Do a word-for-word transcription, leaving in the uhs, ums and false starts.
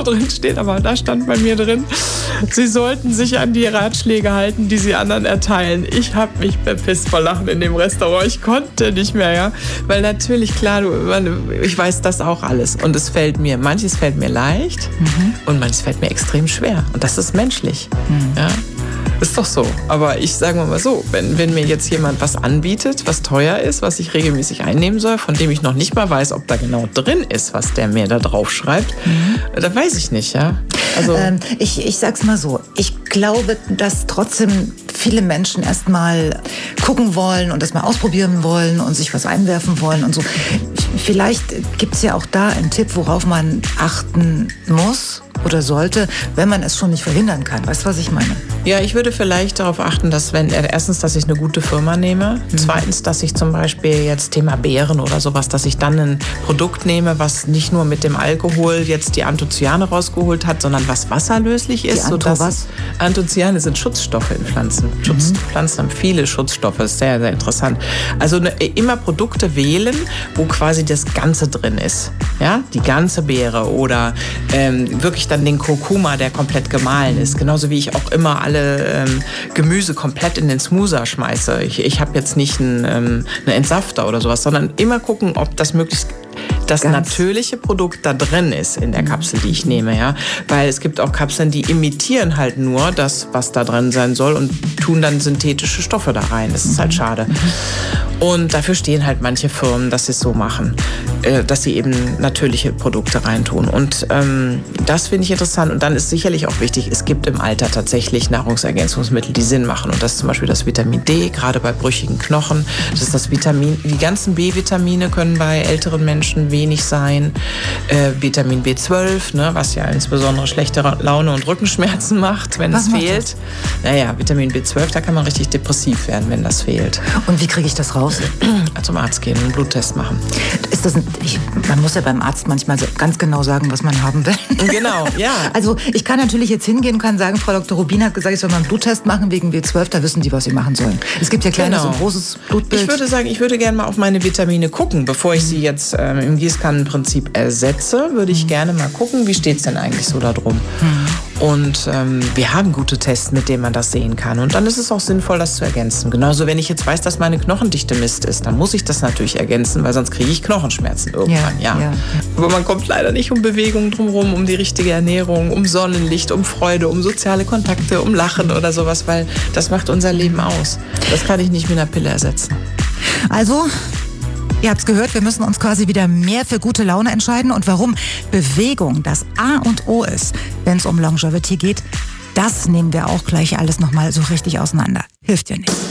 so drin steht, aber da stand bei mir drin, Sie sollten sich an die Ratschläge halten, die Sie anderen erteilen. Ich habe mich bepisst vor Lachen in dem Restaurant. Ich konnte nicht mehr, ja. Weil natürlich, klar, du, ich weiß das auch alles. Und es fällt mir, manches fällt mir leicht mhm. und manches fällt mir extrem schwer. Und das ist menschlich, mhm. ja. Ist doch so. Aber ich sage mal so, wenn, wenn mir jetzt jemand was anbietet, was teuer ist, was ich regelmäßig einnehmen soll, von dem ich noch nicht mal weiß, ob da genau drin ist, was der mir da drauf schreibt, mhm. da weiß ich nicht, ja. Also ähm, ich, ich sag's mal so, ich glaube, dass trotzdem viele Menschen erstmal gucken wollen und das mal ausprobieren wollen und sich was einwerfen wollen und so. Vielleicht gibt's ja auch da einen Tipp, worauf man achten muss oder sollte, wenn man es schon nicht verhindern kann. Weißt du, was ich meine? Ja, ich würde vielleicht darauf achten, dass wenn, erstens, dass ich eine gute Firma nehme, mhm. zweitens, dass ich zum Beispiel jetzt Thema Beeren oder sowas, dass ich dann ein Produkt nehme, was nicht nur mit dem Alkohol jetzt die Anthocyane rausgeholt hat, sondern was wasserlöslich ist. Die Antho was? Anthocyane sind Schutzstoffe in Pflanzen. Mhm. Schutz, Pflanzen haben viele Schutzstoffe, ist sehr, sehr interessant. Also ne, immer Produkte wählen, wo quasi das Ganze drin ist. Ja, die ganze Beere oder ähm, wirklich dann den Kurkuma, der komplett gemahlen ist. Genauso wie ich auch immer alle ähm, Gemüse komplett in den Smoother schmeiße. Ich, ich habe jetzt nicht einen, ähm, einen Entsafter oder sowas, sondern immer gucken, ob das möglichst das Ganz natürliche Produkt da drin ist in der Kapsel, die ich nehme, ja, weil es gibt auch Kapseln, die imitieren halt nur das, was da drin sein soll und tun dann synthetische Stoffe da rein. Das ist halt schade. Und dafür stehen halt manche Firmen, dass sie es so machen, äh, dass sie eben natürliche Produkte reintun. Und ähm, das finde ich interessant. Und dann ist sicherlich auch wichtig, es gibt im Alter tatsächlich Nahrungsergänzungsmittel, die Sinn machen. Und das ist zum Beispiel das Vitamin D, gerade bei brüchigen Knochen. Das ist das Vitamin, die ganzen B-Vitamine können bei älteren Menschen wenig sein. Äh, Vitamin B zwölf, ne, was ja insbesondere schlechte Laune und Rückenschmerzen macht, wenn was es fehlt. Naja, Vitamin B zwölf, da kann man richtig depressiv werden, wenn das fehlt. Und wie kriege ich das raus? Zum Arzt gehen, einen Bluttest machen. Ist das ein, ich, man muss ja beim Arzt manchmal so ganz genau sagen, was man haben will. Genau, ja. Also ich kann natürlich jetzt hingehen und kann sagen, Frau Doktor Rubin hat gesagt, ich soll mal einen Bluttest machen wegen B zwölf, da wissen die, was sie machen sollen. Es gibt ja kleines genau. und großes Blutbild. Ich würde sagen, ich würde gerne mal auf meine Vitamine gucken, bevor ich sie jetzt ähm, im Gießkannenprinzip ersetze, würde ich gerne mal gucken, wie steht es denn eigentlich so da drum. Mhm. Und ähm, wir haben gute Tests, mit denen man das sehen kann. Und dann ist es auch sinnvoll, das zu ergänzen. Genauso, wenn ich jetzt weiß, dass meine Knochendichte Mist ist, dann muss ich das natürlich ergänzen, weil sonst kriege ich Knochenschmerzen irgendwann. Ja, ja. Ja. Aber man kommt leider nicht um Bewegung drumherum, um die richtige Ernährung, um Sonnenlicht, um Freude, um soziale Kontakte, um Lachen oder sowas, weil das macht unser Leben aus. Das kann ich nicht mit einer Pille ersetzen. Also... Ihr habt's gehört, wir müssen uns quasi wieder mehr für gute Laune entscheiden. Und warum Bewegung das A und O ist, wenn es um Longevity geht, das nehmen wir auch gleich alles nochmal so richtig auseinander. Hilft ja nicht.